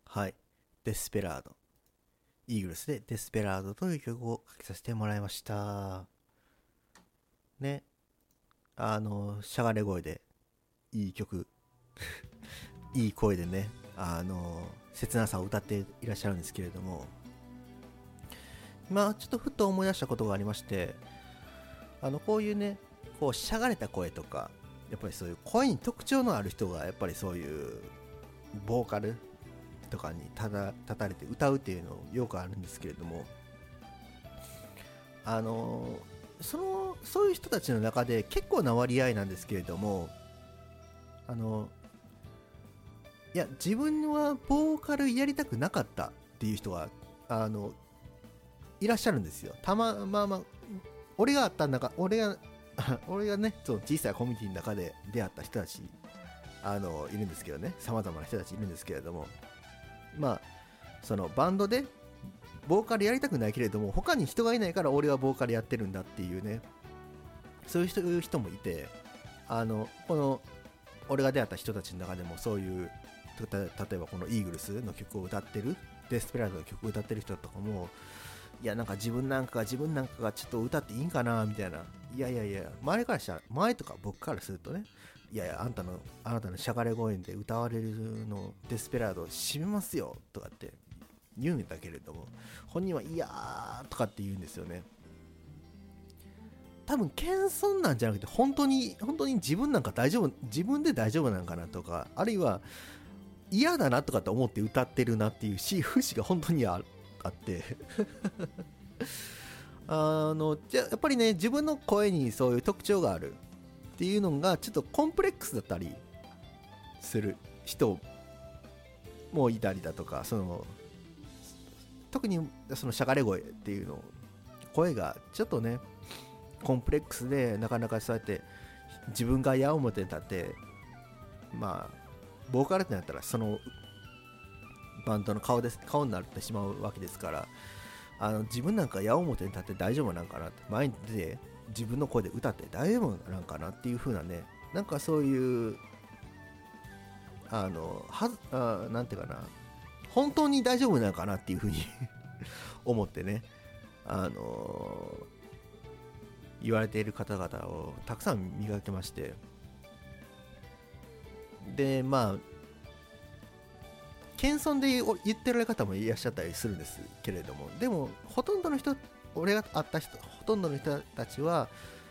はい。デスペラード。イーグルスでデスペラードという曲を書きさせてもらいました。ね。しゃがれ声で、いい曲、いい声でね、切なさを歌っていらっしゃるんですけれども、今、ちょっとふと思い出したことがありまして、こういうね、こう、しゃがれた声とか、やっぱりそういう声に特徴のある人が、やっぱりそういう、ボーカルとかに立たれて歌うっていうのよくあるんですけれども、あのそういう人たちの中で結構な割合なんですけれども、あのいや自分はボーカルやりたくなかったっていう人があのいらっしゃるんですよ。俺があったんだか俺が俺がね、その小さいコミュニティの中で出会った人たちいるんですけどね、様々な人たちいるんですけれども、まあそのバンドでボーカルやりたくないけれども他に人がいないから俺はボーカルやってるんだっていうね、そういう人もいて、この俺が出会った人たちの中でもそういう、例えばこのイーグルスの曲を歌ってる、デスペラードの曲を歌ってる人とかも、いやなんか自分なんかがちょっと歌っていいんかなみたいな、いやいやいや、周りからしたら、前とか僕からするとね、いやいや、あなたのしゃがれ声で歌われるのデスペラードを締めますよとかって言うんだけれども、本人はいやーとかって言うんですよね。多分謙遜なんじゃなくて、本当に自分なんか大丈夫、自分で大丈夫なんかなとか、あるいは嫌だなとかって思って歌ってるなっていう節が本当にあってじゃあやっぱりね、自分の声にそういう特徴があるっていうのがちょっとコンプレックスだったりする人もいたりだとか、特にそのしゃがれ声っていうの、声がちょっとねコンプレックスで、なかなかそうやって自分が矢面に立って、まあボーカルってなったらそのバンドの顔になってしまうわけですから、自分なんか矢面に立って大丈夫なんかなって、前に出て自分の声で歌って大丈夫なんかなっていう風なね、なんかそういうなんていうかな、本当に大丈夫なのかなっていう風に思ってね、あの言われている方々をたくさん見かけまして、でまあ謙遜で言ってる方もいらっしゃったりするんですけれども、でもほとんどの人、俺が会った人ほとんどの人たちは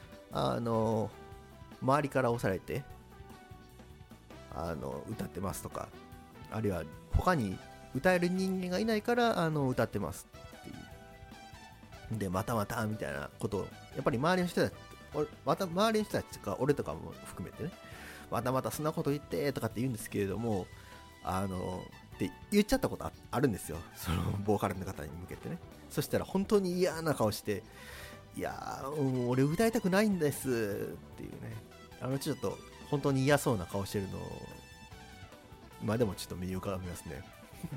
周りから押されて歌ってますとか、あるいは他に歌える人間がいないから歌ってますっていうで、またまたみたいなことをやっぱり周りの人たち、周りの人たちとか俺とかも含めてね、またまたそんなこと言ってとかって言うんですけれども、って言っちゃったことあるんですよ、そのボーカルの方に向けてね。そしたら本当に嫌な顔して、いやー、俺歌いたくないんですっていうね、ちょっと本当に嫌そうな顔してるのを今でもちょっと目に浮かびますね。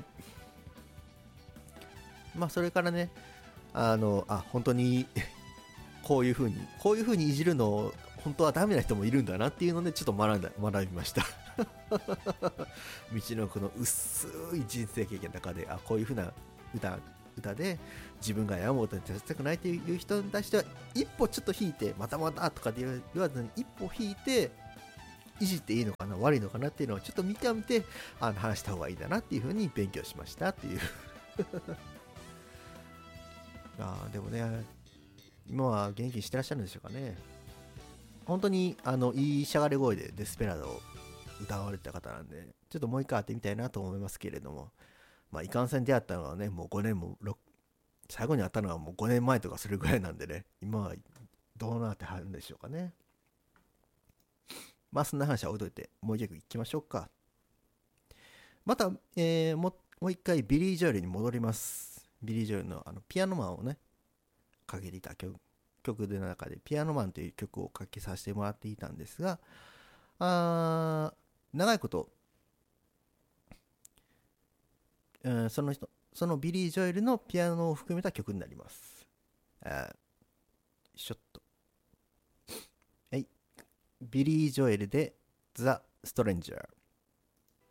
まあそれからね、本当にこういう風にいじるの本当はダメな人もいるんだなっていうので、ちょっと学びました。道のこの薄い人生経験の中で、こういう風な歌で自分が山本に立ちたくないという人に対しては、一歩ちょっと引いて、またまたとかって言わずに一歩引いて、いじっていいのかな悪いのかなっていうのをちょっと見てみて、話した方がいいんだなっていう風に勉強しましたっていうでもね、今は元気にしてらっしゃるんでしょうかね。本当にいいしゃがれ声でデスペラードを歌われた方なんで、ちょっともう一回会ってみたいなと思いますけれども、まあいかんせん出会ったのはね、もう5年も最後に会ったのはもう5年前とかするぐらいなんでね、今はどうなってはるんでしょうかね。まあそんな話は置いといて、もう一曲いきましょうか。また、もう一回ビリー・ジョエルに戻ります。ビリー・ジョエルのピアノマンをね、かけていた曲の中でピアノマンという曲をかけさせてもらっていたんですが、長いこと、そのビリー・ジョエルのピアノを含めた曲になります。ちょっと。はい。ビリー・ジョエルで The Stranger。